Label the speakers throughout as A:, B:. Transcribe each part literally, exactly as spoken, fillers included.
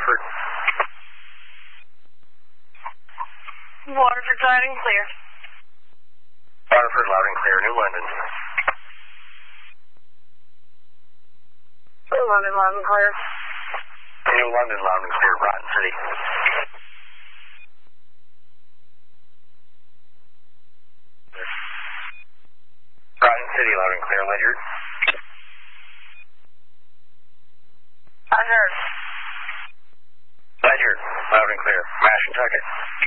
A: Waterford.
B: Waterford, loud and clear.
A: Waterford, loud and clear. New London.
B: New London, loud and clear.
A: New London, loud and clear. Groton City. Groton City, loud and clear. Ledyard.
B: I heard.
A: Ledyard, loud and clear. Mashantucket.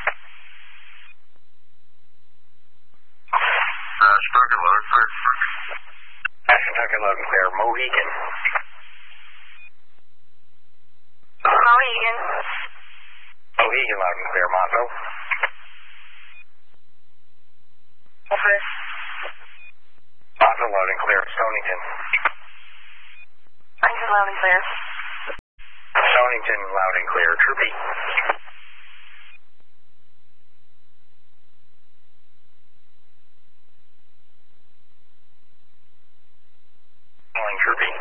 C: Mashantucket, loud and clear.
A: Mashantucket, loud and clear. Mohegan.
B: Mohegan.
A: Mohegan, loud and clear. Montville.
B: Okay.
A: Montville, loud and clear. Stonington.
B: Stonington, loud and clear.
A: Stonington, loud and clear. Troopy. Calling Troopy.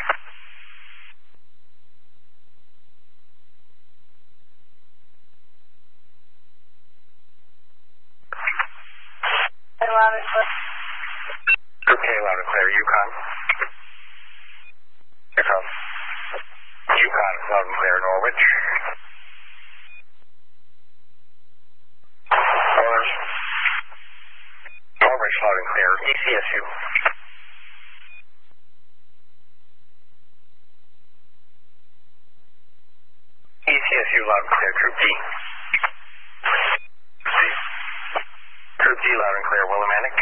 B: Loud and clear.
A: Group K, loud and clear. Yukon. Here comes. Yukon, loud and clear. Norwich. Norwich. Norwich, loud and clear. E C S U. E C S U, loud and clear. Troop D. Troop D, loud and clear. Willimantic.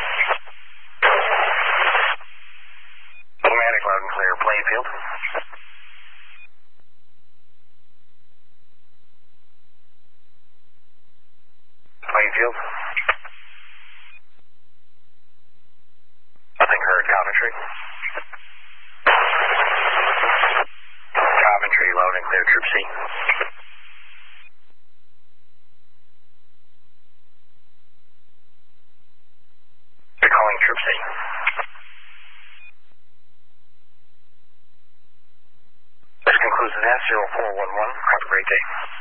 A: Willimantic, loud and clear. Plainfield. Plainfield. Nothing heard. Coventry. Coventry, loud and clear. Troop C. They're calling Troop C. This concludes the N A S zero four one one. Have a great day.